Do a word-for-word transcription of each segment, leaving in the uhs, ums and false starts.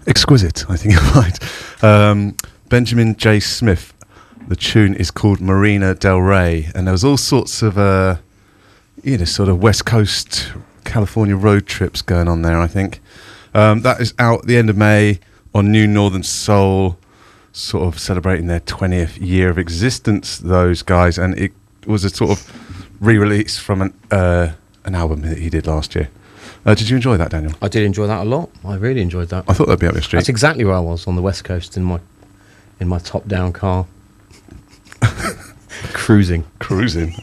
Exquisite, I think you're right. Um, Benjamin J. Smith. The tune is called Marina Del Rey, and there was all sorts of, uh, you know, sort of West Coast California road trips going on there, I think. Um, that is out at the end of May on New Northern Soul, sort of celebrating their twentieth year of existence, those guys, and it was a sort of re-release from an, uh, an album that he did last year. Uh, did you enjoy that, Daniel? I did enjoy that a lot. I really enjoyed that. I thought that'd be up your street. That's exactly where I was, on the West Coast in my in my top-down car. Cruising. Cruising.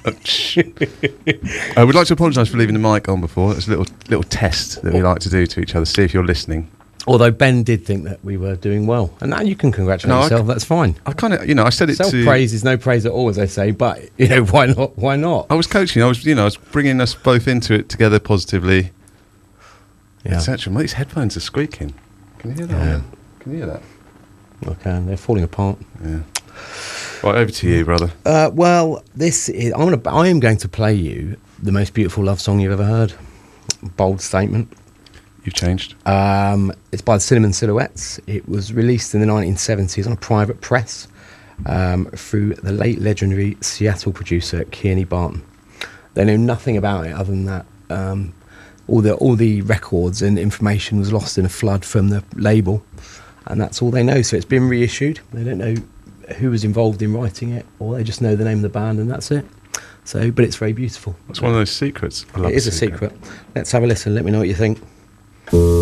I would like to apologise for leaving the mic on before. It's a little little test that we like to do to each other, see if you're listening. Although Ben did think that we were doing well. And now you can congratulate No, I yourself, c- that's fine. I kind of, you know, I said it to... Self-praise is no praise at all, as they say, but, you know, why not? Why not? I was coaching, I was, you know, I was bringing us both into it together positively, Yeah. et cetera. These headphones are squeaking. Can you hear that? Yeah. Can you hear that? Okay, they're falling apart. Yeah. Right, over to you, brother. Uh, well, this is... I'm gonna, I am going to play you the most beautiful love song you've ever heard. Bold statement. You've changed. Um, it's by the Cinnamon Silhouettes. It was released in the nineteen seventies on a private press um, through the late legendary Seattle producer Kearney Barton. They know nothing about it other than that um, all the all the records and information was lost in a flood from the label, and that's all they know. So it's been reissued. They don't know who was involved in writing it, or they just know the name of the band, and that's it. So, but it's very beautiful. It's one of those secrets. I love It is a secret. Let's have a listen. Let me know what you think.